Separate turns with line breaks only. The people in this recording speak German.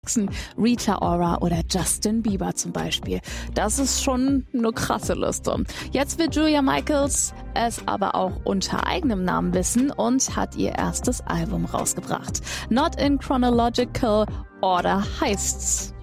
Rita Ora oder Justin Bieber zum Beispiel. Das ist schon eine krasse Liste. Jetzt will Julia Michaels es aber auch unter eigenem Namen wissen und hat ihr erstes Album rausgebracht. Not in Chronological Order heißt's.